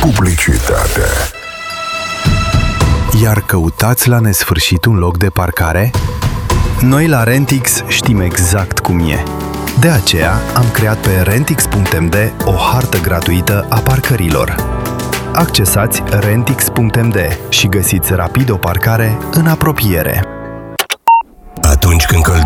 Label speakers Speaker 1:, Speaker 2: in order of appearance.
Speaker 1: publicitate.
Speaker 2: Iar căutați la nesfârșit un loc de parcare? Noi la Rentix știm exact cum e. De aceea am creat pe rentix.md o hartă gratuită a parcărilor. Accesați rentix.md și găsiți rapid o parcare în apropiere.
Speaker 1: Atunci când